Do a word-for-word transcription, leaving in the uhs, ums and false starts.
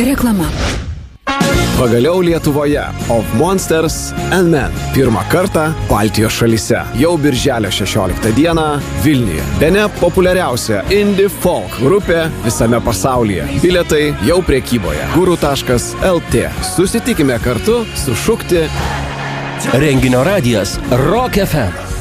Reklama. Pagaliau Lietuvoje Of Monsters and Men. Pirmą kartą Baltijos šalyse. Jau birželio šešioliktą dieną Vilniuje. Bene populiariausia indie folk grupė visame pasaulyje. Bilietai jau prekyboje. guru taškas el tė. Susitikime kartu sušukti. Renginio radijas Rock ef em.